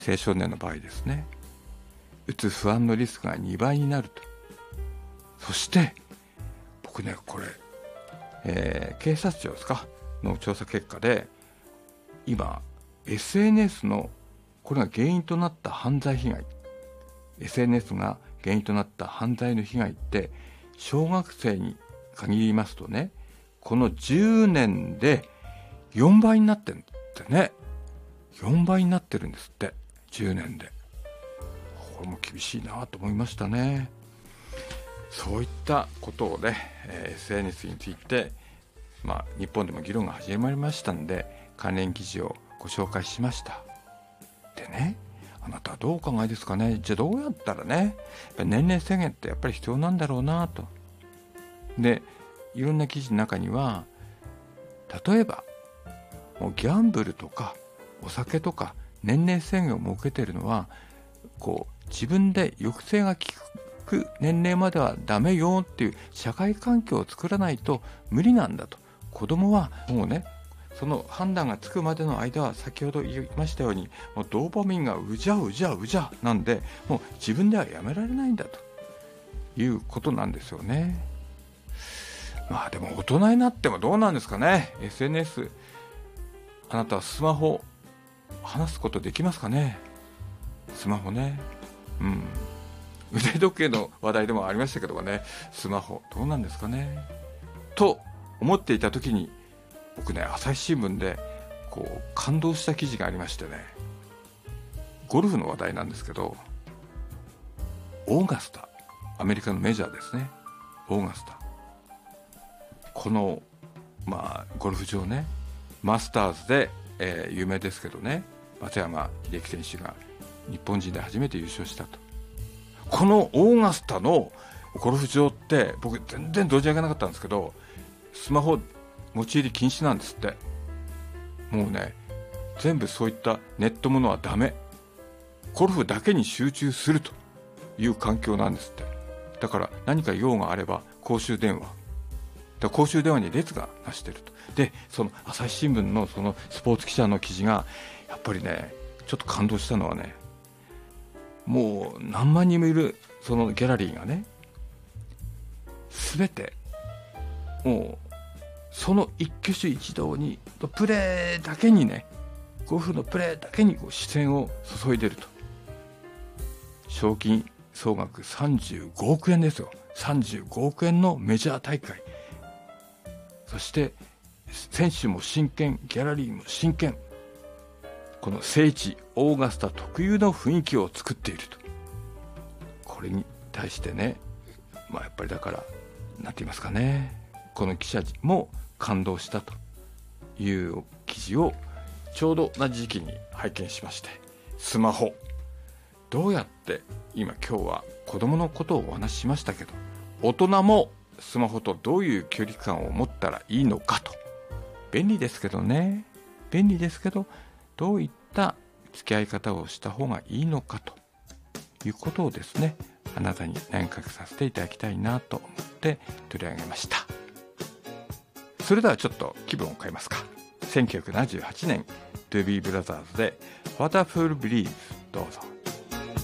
青少年の場合ですね、うつ不安のリスクが2倍になると。そして僕ね、これ、警察庁ですかの調査結果で、今 SNS のこれが原因となった犯罪被害、 SNS が原因となった犯罪の被害って小学生に限りますとね、この10年で4倍になってるんってね。4倍になってるんですって、10年で。これも厳しいなと思いましたね。そういったことをね、SNS について、日本でも議論が始まりましたんで、関連記事をご紹介しました。でね、あなたはどうお考えですかね。じゃあどうやったらね、やっぱり年齢制限ってやっぱり必要なんだろうなと。で、いろんな記事の中には、例えばもうギャンブルとかお酒とか年齢制限を設けているのは、自分で抑制が効く年齢まではダメよっていう社会環境を作らないと無理なんだと。子供はもうね、その判断がつくまでの間は、先ほど言いましたように、もうドーパミンがうじゃうじゃうじゃなんで、もう自分ではやめられないんだということなんですよね。でも大人になってもどうなんですかね。 SNS、 あなたはスマホ話すことできますかね。スマホね、腕時計の話題でもありましたけどもね、スマホどうなんですかねと思っていた時に、僕ね、朝日新聞で感動した記事がありましてね、ゴルフの話題なんですけど、オーガスタ、アメリカのメジャーですね、オーガスタ、このゴルフ場ね、マスターズで、有名ですけどね、松山英樹選手が日本人で初めて優勝したと。このオーガスタのゴルフ場って僕全然存じ上げなかったんですけど、スマホ持ち入り禁止なんですって。もうね、全部そういったネットものはダメ、ゴルフだけに集中するという環境なんですって。だから何か用があれば公衆電話、公衆電話に列がなしていると。で、その朝日新聞のそのスポーツ記者の記事がやっぱりね、ちょっと感動したのはね、もう何万人もいるそのギャラリーがね、全てもうその一挙手一動にプレーだけにね、ゴルフのプレーだけに視線を注いでいると。賞金総額35億円ですよ。35億円のメジャー大会。そして選手も真剣、ギャラリーも真剣。この聖地オーガスタ特有の雰囲気を作っていると。これに対してね、やっぱりだからなんて言いますかね、この記者も感動したという記事をちょうど同じ時期に拝見しまして、スマホどうやって、今日は子供のことをお話ししましたけど、大人もスマホとどういう距離感を持ったらいいのかと。便利ですけどね、便利ですけど、どういった付き合い方をした方がいいのかということをですね、あなたに投げかけさせていただきたいなと思って取り上げました。それではちょっと気分を変えますか。1978年 Doobie Brothers で Wonderful Believe、 どうぞ。